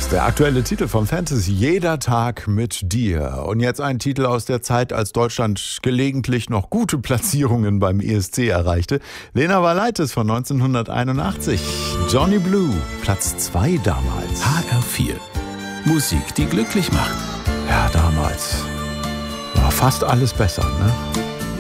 Der aktuelle Titel von Fantasy, Jeder Tag mit dir. Und jetzt ein Titel aus der Zeit, als Deutschland gelegentlich noch gute Platzierungen beim ESC erreichte. Lena Valaitis von 1981. Johnny Blue, Platz 2 damals. HR4. Musik, die glücklich macht. Ja, damals war fast alles besser, ne?